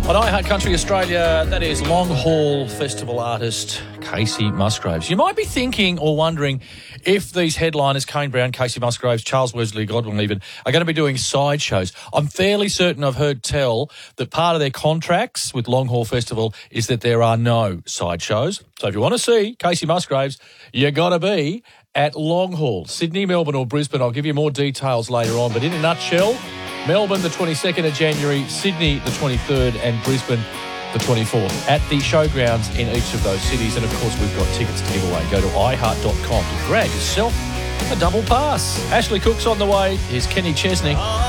On iHeart Country Australia, that is Long Haul Festival artist Casey Musgraves. You might be thinking or wondering if these headliners, Kane Brown, Casey Musgraves, Charles Wesley Godwin even, are going to be doing side shows. I'm fairly certain I've heard tell that part of their contracts with Long Haul Festival is that there are no side shows. So if you want to see Casey Musgraves, you got to be at Long Haul, Sydney, Melbourne or Brisbane. I'll give you more details later on, but in a nutshell, Melbourne the 22nd of January, Sydney the 23rd and Brisbane the 24th at the showgrounds in each of those cities. And, of course, we've got tickets to give away. Go to iHeart.com to grab yourself a double pass. Ashley Cook's on the way. Here's Kenny Chesney.